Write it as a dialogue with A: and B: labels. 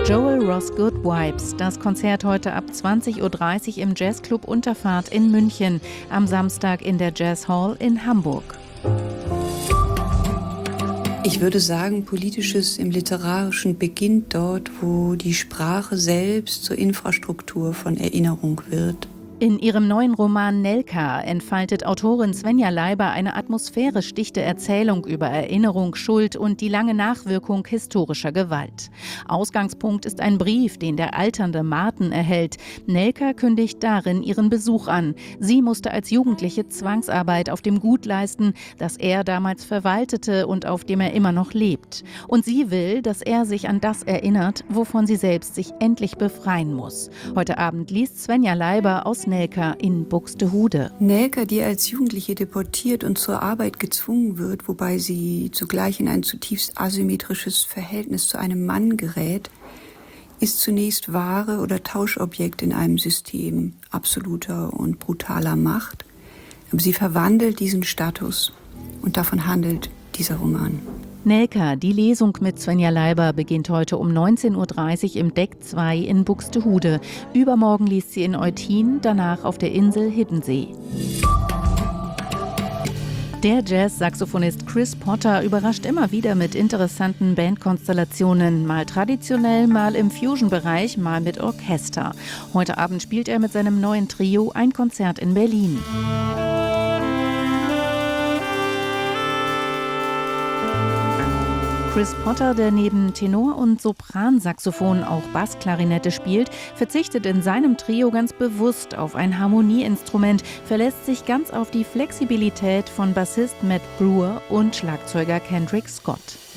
A: Joel Ross Good Vibes. Das Konzert heute ab 20:30 Uhr im Jazzclub Unterfahrt in München. Am Samstag in der Jazz Hall in Hamburg.
B: Ich würde sagen, Politisches im Literarischen beginnt dort, wo die Sprache selbst zur Infrastruktur von Erinnerung wird.
A: In ihrem neuen Roman Nelka entfaltet Autorin Svenja Leiber eine atmosphärisch dichte Erzählung über Erinnerung, Schuld und die lange Nachwirkung historischer Gewalt. Ausgangspunkt ist ein Brief, den der alternde Martin erhält. Nelka kündigt darin ihren Besuch an. Sie musste als Jugendliche Zwangsarbeit auf dem Gut leisten, das er damals verwaltete und auf dem er immer noch lebt. Und sie will, dass er sich an das erinnert, wovon sie selbst sich endlich befreien muss. Heute Abend liest Svenja Leiber aus Nelka in Buxtehude.
B: Nelka, die als Jugendliche deportiert und zur Arbeit gezwungen wird, wobei sie zugleich in ein zutiefst asymmetrisches Verhältnis zu einem Mann gerät, ist zunächst Ware oder Tauschobjekt in einem System absoluter und brutaler Macht. Aber sie verwandelt diesen Status und davon handelt dieser Roman.
A: Nelka, die Lesung mit Svenja Leiber, beginnt heute um 19:30 Uhr im Deck 2 in Buxtehude. Übermorgen liest sie in Eutin, danach auf der Insel Hiddensee. Der Jazz-Saxophonist Chris Potter überrascht immer wieder mit interessanten Bandkonstellationen, mal traditionell, mal im Fusion-Bereich, mal mit Orchester. Heute Abend spielt er mit seinem neuen Trio ein Konzert in Berlin. Chris Potter, der neben Tenor- und Sopransaxophon auch Bassklarinette spielt, verzichtet in seinem Trio ganz bewusst auf ein Harmonieinstrument, verlässt sich ganz auf die Flexibilität von Bassist Matt Brewer und Schlagzeuger Kendrick Scott.